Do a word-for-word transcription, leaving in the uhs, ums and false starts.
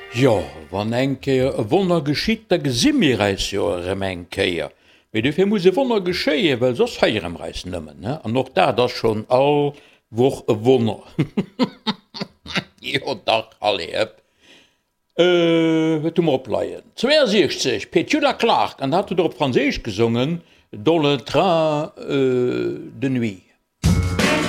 Ja, wann enkeier e Wonner geschiet, da gesinn mir reis jo Remenkeier. Wie dufir muss e Wonner geschéie, well sos feierem Reis nëmmen, ne? An noch da das schon all woch e Wonner. Jo, dach alle eb. Äh, wat du opleiien. zweiundsechzig, Petula Clark, an hat du op Franseesch gesungen, Dolle Train euh, de Nuit.